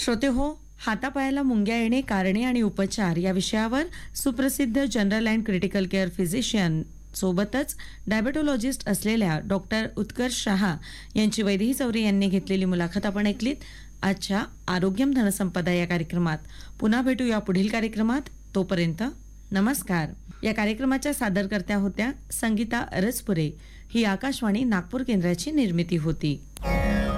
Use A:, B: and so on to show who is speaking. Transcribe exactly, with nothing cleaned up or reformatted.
A: श्रोते हो, हातापायाला मुंग्या येणे, कारणे आणि उपचार या विषयावर सुप्रसिद्ध general and critical care physician सोबतच डायबेटोलॉजिस्ट असलेल्या डॉक्टर उत्कर्ष शहा यांची वैदेही चौरे यांनी घेतलेली मुलाखत आपण ऐकलीत आजच्या आरोग्यम धनसंपदा या कार्यक्रमात. पुन्हा भेटू या पुढील कार्यक्रमात. तोपर्यंत नमस्कार. या कार्यक्रमाच्या सादरकर्त्या होत्या संगीता अरसपुरे. ही आकाशवाणी नागपूर केंद्राची निर्मिती होती.